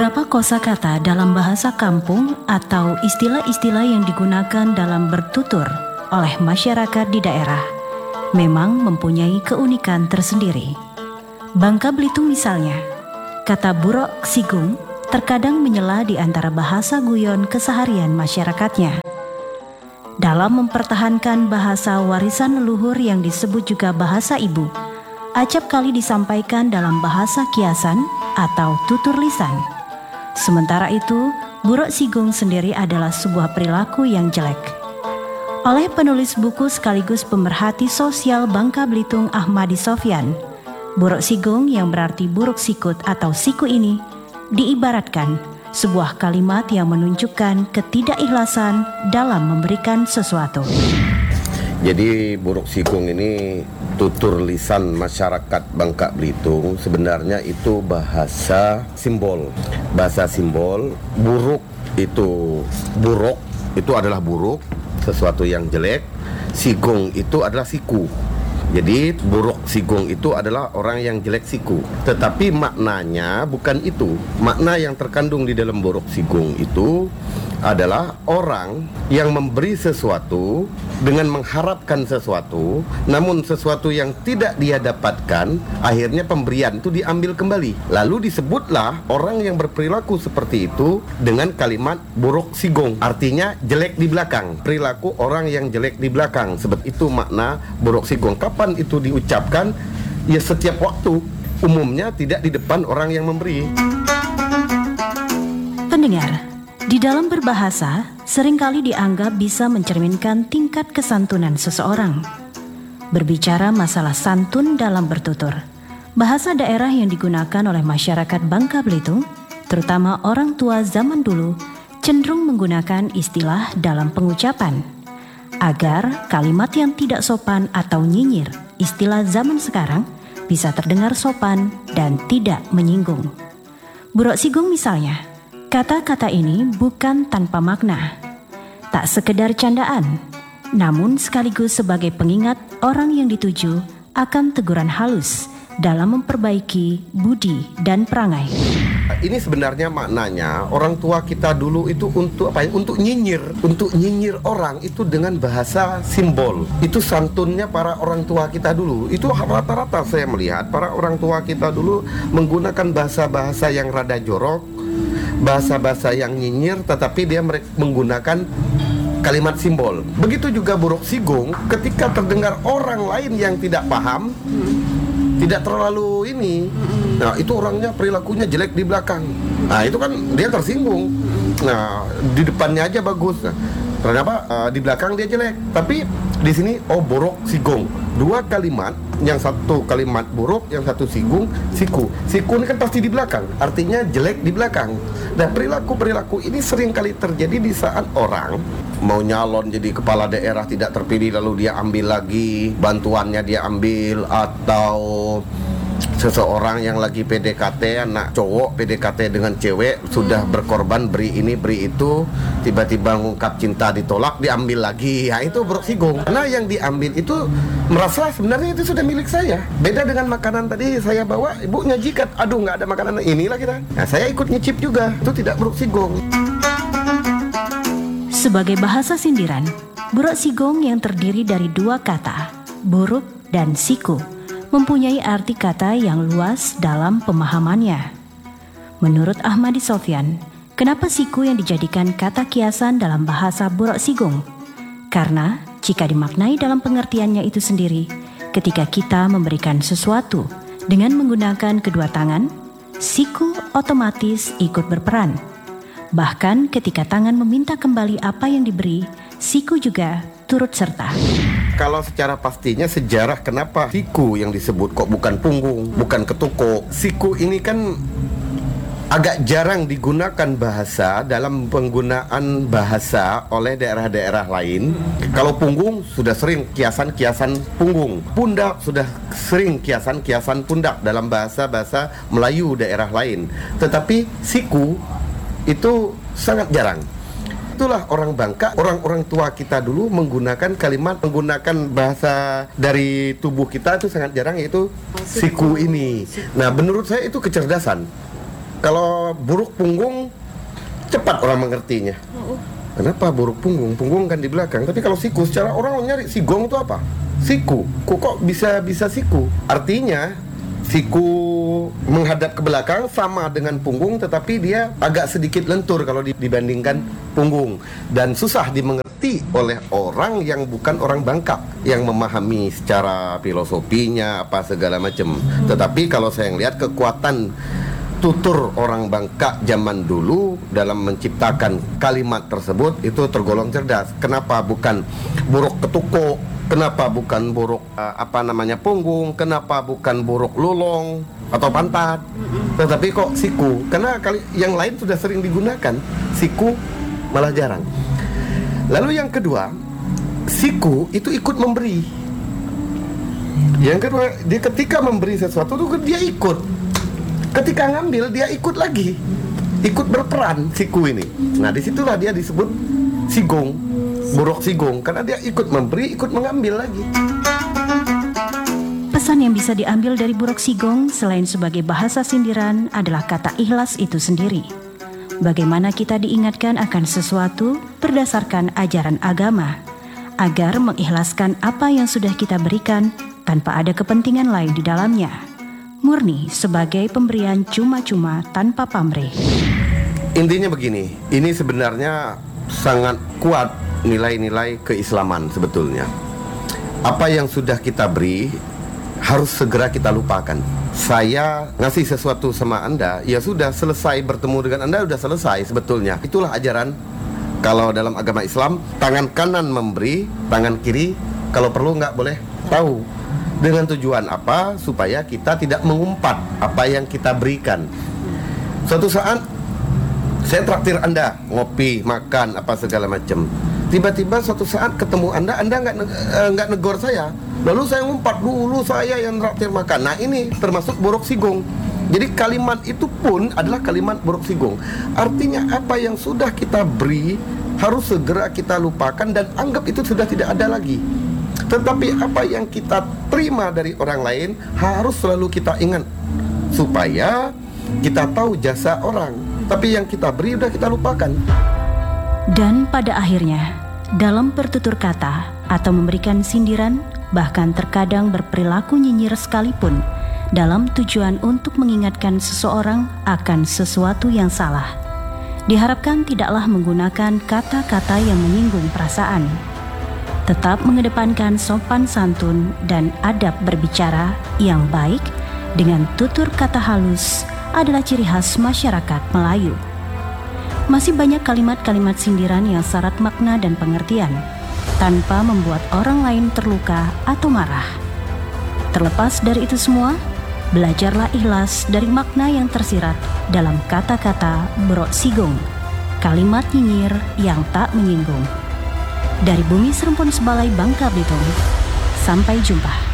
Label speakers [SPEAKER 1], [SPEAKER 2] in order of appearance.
[SPEAKER 1] Beberapa kosakata dalam bahasa kampung atau istilah-istilah yang digunakan dalam bertutur oleh masyarakat di daerah memang mempunyai keunikan tersendiri. Bangka Belitung misalnya, kata buruk sigung terkadang menyela di antara bahasa guyon keseharian masyarakatnya. Dalam mempertahankan bahasa warisan leluhur yang disebut juga bahasa ibu, acap kali disampaikan dalam bahasa kiasan atau tutur lisan. Sementara itu, buruk sigung sendiri adalah sebuah perilaku yang jelek. Oleh penulis buku sekaligus pemerhati sosial Bangka Belitung Ahmadi Sofyan, buruk sigung yang berarti buruk sikut atau siku ini diibaratkan sebuah kalimat yang menunjukkan ketidakikhlasan dalam memberikan sesuatu.
[SPEAKER 2] Jadi buruk sigung ini tutur lisan masyarakat Bangka Belitung, sebenarnya itu bahasa simbol. Bahasa simbol, buruk itu adalah buruk, sesuatu yang jelek. Sigung itu adalah siku. Jadi buruk sigung itu adalah orang yang jelek siku. Tetapi maknanya bukan itu. Makna yang terkandung di dalam buruk sigung itu adalah orang yang memberi sesuatu dengan mengharapkan sesuatu, namun sesuatu yang tidak dia dapatkan, akhirnya pemberian itu diambil kembali. Lalu disebutlah orang yang berperilaku seperti itu dengan kalimat buruk sigung, artinya jelek di belakang. Perilaku orang yang jelek di belakang, sebab itu makna buruk sigung. Kapan itu diucapkan? Ya setiap waktu, umumnya tidak di depan orang yang memberi.
[SPEAKER 1] Pendengar, di dalam berbahasa, seringkali dianggap bisa mencerminkan tingkat kesantunan seseorang. Berbicara masalah santun dalam bertutur, bahasa daerah yang digunakan oleh masyarakat Bangka Belitung, terutama orang tua zaman dulu, cenderung menggunakan istilah dalam pengucapan, agar kalimat yang tidak sopan atau nyinyir, istilah zaman sekarang, bisa terdengar sopan dan tidak menyinggung. Buruk sigung misalnya, kata-kata ini bukan tanpa makna, tak sekedar candaan, namun sekaligus sebagai pengingat orang yang dituju akan teguran halus dalam memperbaiki budi dan perangai.
[SPEAKER 2] Ini sebenarnya maknanya orang tua kita dulu itu untuk apa ya? Untuk nyinyir orang itu dengan bahasa simbol. Itu santunnya para orang tua kita dulu. Itu rata-rata saya melihat para orang tua kita dulu menggunakan bahasa-bahasa yang rada jorok, bahasa-bahasa yang nyinyir, tetapi dia menggunakan kalimat simbol. Begitu juga buruk sigung, ketika terdengar orang lain yang tidak paham, tidak terlalu ini, nah itu orangnya perilakunya jelek di belakang. Nah itu kan dia tersinggung. Nah di depannya aja bagus. Nah, kenapa di belakang dia jelek? Tapi di sini buruk sigung. Dua kalimat, yang satu kalimat buruk, yang satu siku. Siku ini kan pasti di belakang, artinya jelek di belakang. Dan perilaku ini sering kali terjadi di saat orang mau nyalon jadi kepala daerah tidak terpilih, lalu dia ambil lagi bantuannya, dia ambil, atau seseorang yang lagi PDKT, anak cowok PDKT dengan cewek, sudah berkorban beri ini beri itu, tiba-tiba ngungkap cinta ditolak, diambil lagi. Ya itu buruk sigung, karena yang diambil itu merasa sebenarnya itu sudah milik saya. Beda dengan makanan tadi saya bawa, ibunya jikat, aduh nggak ada makanan, inilah kita. Nah saya ikut nyicip juga, itu tidak buruk sigung.
[SPEAKER 1] Sebagai bahasa sindiran, buruk sigung yang terdiri dari dua kata, buruk dan siku, mempunyai arti kata yang luas dalam pemahamannya. Menurut Ahmadi Sofyan, kenapa siku yang dijadikan kata kiasan dalam bahasa buruk sigung? Karena jika dimaknai dalam pengertiannya itu sendiri, ketika kita memberikan sesuatu dengan menggunakan kedua tangan, siku otomatis ikut berperan. Bahkan ketika tangan meminta kembali apa yang diberi, siku juga turut serta.
[SPEAKER 2] Kalau secara pastinya sejarah kenapa siku yang disebut kok bukan punggung, bukan ketukuk. Siku ini kan agak jarang digunakan bahasa dalam penggunaan bahasa oleh daerah-daerah lain. Kalau punggung sudah sering kiasan-kiasan punggung. Pundak sudah sering kiasan-kiasan pundak dalam bahasa-bahasa Melayu daerah lain. Tetapi siku itu sangat jarang. Itulah orang Bangka, orang-orang tua kita dulu menggunakan menggunakan bahasa dari tubuh kita itu sangat jarang, yaitu siku ini. Nah menurut saya itu kecerdasan. Kalau buruk punggung cepat orang mengertinya. Kenapa buruk punggung? Punggung kan di belakang. Tapi kalau siku, secara orang nyari sigong itu apa? Siku. Kok bisa siku? Artinya siku menghadap ke belakang sama dengan punggung, tetapi dia agak sedikit lentur kalau dibandingkan punggung, dan susah dimengerti oleh orang yang bukan orang Bangka, yang memahami secara filosofinya apa segala macam. Tetapi kalau saya lihat kekuatan tutur orang Bangka zaman dulu dalam menciptakan kalimat tersebut itu tergolong cerdas. Kenapa bukan buruk ketukuk? Kenapa bukan buruk punggung? Kenapa bukan buruk lulong atau pantat? Tetapi kok siku? Karena yang lain sudah sering digunakan, siku malah jarang. Lalu yang kedua, siku itu ikut memberi. Yang kedua, dia ketika memberi sesuatu itu dia ikut. Ketika ngambil dia ikut lagi, ikut berperan siku ini. Nah disitulah dia disebut sigong, buruk sigong, karena dia ikut memberi, ikut mengambil lagi.
[SPEAKER 1] Pesan yang bisa diambil dari buruk sigong selain sebagai bahasa sindiran adalah kata ikhlas itu sendiri. Bagaimana kita diingatkan akan sesuatu berdasarkan ajaran agama, agar mengikhlaskan apa yang sudah kita berikan tanpa ada kepentingan lain di dalamnya. Murni sebagai pemberian cuma-cuma tanpa pamrih.
[SPEAKER 2] Intinya begini, ini sebenarnya sangat kuat nilai-nilai keislaman sebetulnya. Apa yang sudah kita beri harus segera kita lupakan. Saya ngasih sesuatu sama Anda, ya sudah selesai bertemu dengan Anda, sudah selesai sebetulnya. Itulah ajaran kalau dalam agama Islam, tangan kanan memberi, tangan kiri kalau perlu nggak boleh tahu. Dengan tujuan apa? Supaya kita tidak mengumpat apa yang kita berikan. Suatu saat saya traktir Anda ngopi, makan, apa segala macam. Tiba-tiba suatu saat ketemu Anda nggak negor saya. Lalu saya ngumpat, dulu saya yang traktir makan. Nah ini termasuk buruk sigong. Jadi kalimat itu pun adalah kalimat buruk sigong. Artinya apa yang sudah kita beri harus segera kita lupakan dan anggap itu sudah tidak ada lagi. Tetapi apa yang kita terima dari orang lain harus selalu kita ingat, supaya kita tahu jasa orang. Tapi yang kita beri sudah kita lupakan.
[SPEAKER 1] Dan pada akhirnya, dalam bertutur kata atau memberikan sindiran, bahkan terkadang berperilaku nyinyir sekalipun, dalam tujuan untuk mengingatkan seseorang akan sesuatu yang salah, diharapkan tidaklah menggunakan kata-kata yang menyinggung perasaan. Tetap mengedepankan sopan santun dan adab berbicara yang baik dengan tutur kata halus adalah ciri khas masyarakat Melayu. Masih banyak kalimat-kalimat sindiran yang syarat makna dan pengertian, tanpa membuat orang lain terluka atau marah. Terlepas dari itu semua, belajarlah ikhlas dari makna yang tersirat dalam kata-kata buruk sigong, kalimat nyinyir yang tak menyinggung. Dari Bumi Serempun Sebalai Bangka Belitung, sampai jumpa.